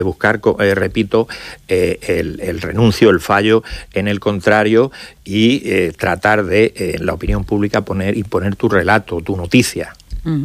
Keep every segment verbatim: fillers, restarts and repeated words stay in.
buscar, eh, repito, eh, el, el renuncio, el fallo en el contrario y eh, tratar de, eh, en la opinión pública, poner imponer tu relato, tu noticia. Mm.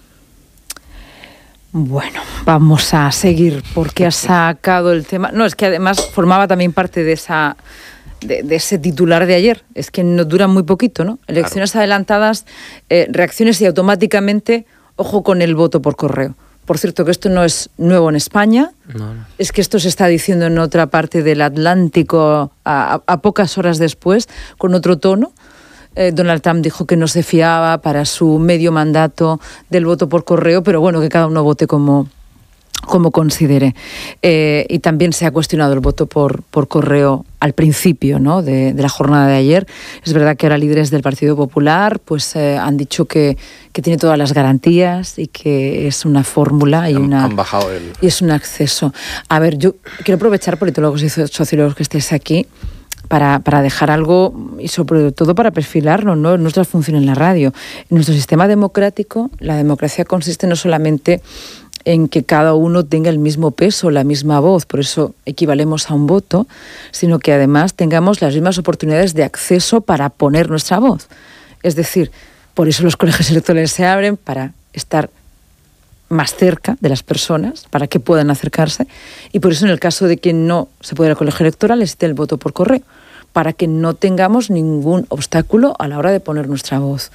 Bueno, vamos a seguir porque has sacado el tema. No, es que además formaba también parte de esa de, de ese titular de ayer. Es que no dura muy poquito, ¿no? Elecciones claro. adelantadas, eh, reacciones y automáticamente, ojo con el voto por correo. Por cierto, que esto no es nuevo en España, no, no. Es que esto se está diciendo en otra parte del Atlántico a, a pocas horas después, con otro tono. Eh, Donald Trump dijo que no se fiaba para su medio mandato del voto por correo, pero bueno, que cada uno vote como, como considere. Eh, y también se ha cuestionado el voto por, por correo al principio, ¿no?, de, de la jornada de ayer. Es verdad que ahora líderes del Partido Popular pues eh, han dicho que, que tiene todas las garantías y que es una fórmula y, han, una, han bajado el... y es un acceso. A ver, yo quiero aprovechar, politólogos y sociólogos que estéis aquí, Para, para dejar algo y sobre todo para perfilarnos, ¿no?, nuestra función en la radio. En nuestro sistema democrático, la democracia consiste no solamente en que cada uno tenga el mismo peso, la misma voz, por eso equivalemos a un voto, sino que además tengamos las mismas oportunidades de acceso para poner nuestra voz. Es decir, por eso los colegios electorales se abren, para estar más cerca de las personas, para que puedan acercarse, y por eso en el caso de que no se pueda ir al colegio electoral existe el voto por correo, para que no tengamos ningún obstáculo a la hora de poner nuestra voz.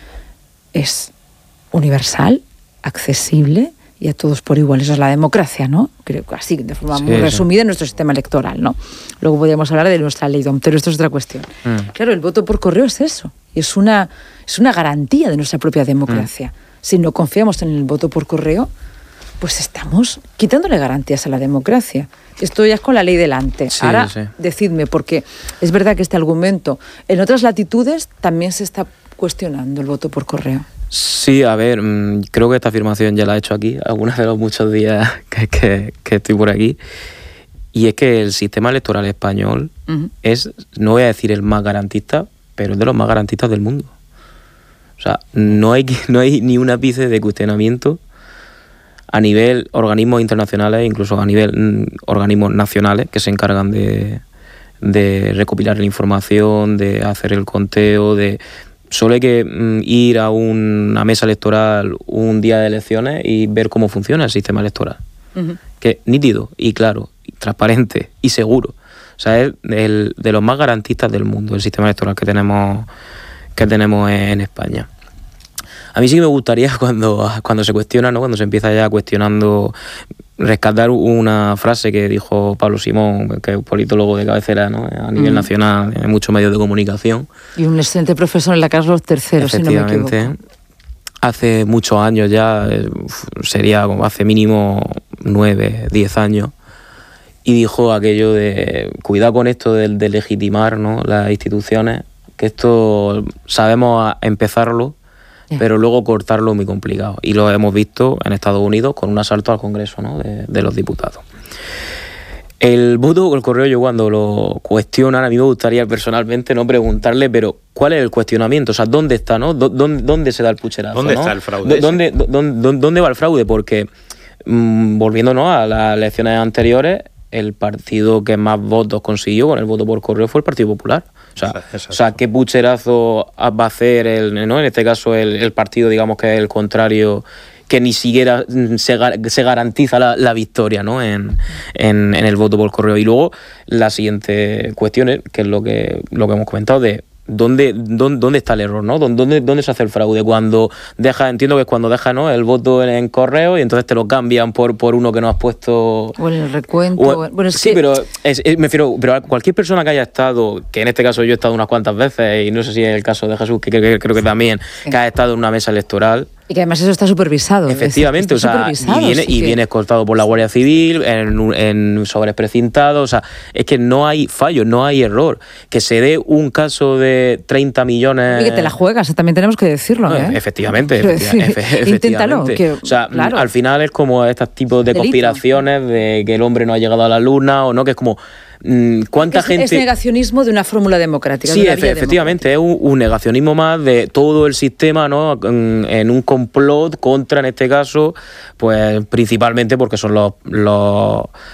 Es universal, accesible y a todos por igual. Eso es la democracia, ¿no? Creo que así, de forma sí, muy resumida, en nuestro sistema electoral, ¿no? Luego podríamos hablar de nuestra ley, pero esto es otra cuestión. Mm. Claro, el voto por correo es eso, y es una, es una garantía de nuestra propia democracia. Mm. Si no confiamos en el voto por correo, pues estamos quitándole garantías a la democracia. Esto ya es con la ley delante. Sí, Ahora, sí. decidme, porque es verdad que este argumento en otras latitudes también se está cuestionando el voto por correo. Sí, a ver, creo que esta afirmación ya la he hecho aquí, algunos de los muchos días que, que, que estoy por aquí, y es que el sistema electoral español uh-huh. es, no voy a decir el más garantista, pero es de los más garantistas del mundo. O sea, no hay, no hay ni un ápice de cuestionamiento a nivel organismos internacionales, incluso a nivel mm, organismos nacionales que se encargan de, de recopilar la información, de hacer el conteo, de... Solo hay que mm, ir a un, una mesa electoral un día de elecciones y ver cómo funciona el sistema electoral. Uh-huh. Que es nítido y claro, y transparente y seguro. O sea, es el, de los más garantistas del mundo el sistema electoral que tenemos, que tenemos en España. A mí sí que me gustaría cuando, cuando se cuestiona, ¿no?, cuando se empieza ya cuestionando, rescatar una frase que dijo Pablo Simón, que es un politólogo de cabecera, ¿no?, a nivel mm. nacional, en muchos medios de comunicación. Y un excelente profesor en la Carlos tercero, si no me equivoco. Hace muchos años ya, sería como hace mínimo nueve, diez años, y dijo aquello de cuidado con esto de, de legitimar, ¿no?, las instituciones, que esto sabemos empezarlo, pero luego cortarlo es muy complicado. Y lo hemos visto en Estados Unidos con un asalto al Congreso, ¿no?, de, de los diputados. El voto por correo, yo cuando lo cuestionan, a mí me gustaría personalmente no preguntarle, pero ¿cuál es el cuestionamiento? O sea, ¿dónde está, no? ¿Dónde, dónde se da el pucherazo? ¿Dónde ¿no? está el fraude? ¿Dónde, dónde, dónde va el fraude? Porque, mmm, volviéndonos a las elecciones anteriores, el partido que más votos consiguió con el voto por correo fue el Partido Popular. O sea, o sea, ¿qué pucherazo va a hacer, el, ¿no?, en este caso el, el partido, digamos, que es el contrario, que ni siquiera se, se garantiza la, la victoria, ¿no?, en, en, en el voto por correo? Y luego la siguiente cuestión es, que es lo que, lo que hemos comentado, de ¿Dónde, dónde, ¿Dónde está el error, no? ¿Dónde, ¿Dónde se hace el fraude? Cuando deja, entiendo que es cuando deja, ¿no?, el voto en, en correo y entonces te lo cambian por, por uno que no has puesto. O en el recuento. O, bueno, es sí, que... pero es, es, me refiero, pero cualquier persona que haya estado, que en este caso yo he estado unas cuantas veces, y no sé si es el caso de Jesús, que, que, que creo que también, sí, que ha estado en una mesa electoral. Y que además eso está supervisado. Efectivamente, está o sea, y viene, y que... viene escoltado por la Guardia Civil, en, en sobres precintados, o sea, es que no hay fallo, no hay error. Que se dé un caso de treinta millones... Y que te la juegas, también tenemos que decirlo, no, ¿eh? Efectivamente, efectiva, efe, efectivamente. Inténtalo. Que, o sea, claro, al final es como estos tipos de delito, conspiraciones de que el hombre no ha llegado a la luna, o no, que es como... ¿cuánta es, gente...? Es negacionismo de una fórmula democrática. Sí, de una efe, efectivamente, es un, un negacionismo más de todo el sistema, ¿no? En, en un complot contra, en este caso, pues principalmente porque son los, los,